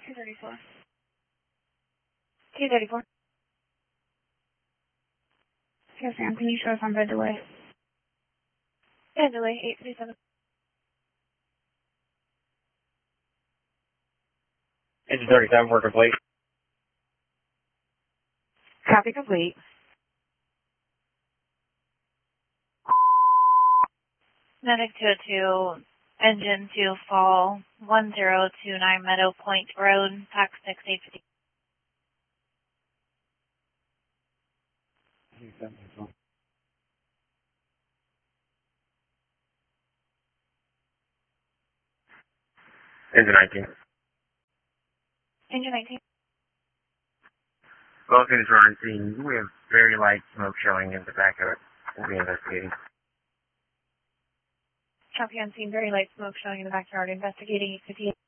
234. 234. Yes, ma'am. Can you show us on bed delay? Bed delay, 837. Engine 37, we're complete. Copy complete. Medic 202, engine 2 fall, 1029 Meadow Point Road, PAC 6850. Engine 19. Engine 19. Both units are on scene. We have very light smoke showing in the back of it. We'll be investigating. Copy on scene. Very light smoke showing in the backyard. Investigating 58.